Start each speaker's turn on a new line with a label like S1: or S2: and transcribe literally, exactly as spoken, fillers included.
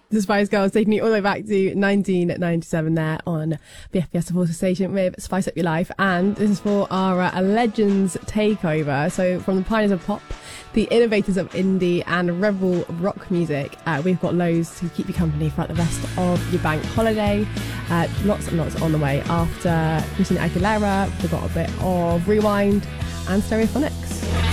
S1: The Spice Girls taking you all the way back to nineteen ninety-seven there on the F P S Supporter Station with Spice Up Your Life. And this is for our uh, Legends takeover. So from the pioneers of pop, the innovators of indie and rebel rock music, uh, we've got loads to keep you company throughout the rest of your bank holiday. Uh, lots and lots on the way. After Christina Aguilera, we've got a bit of Rewind and Stereophonics.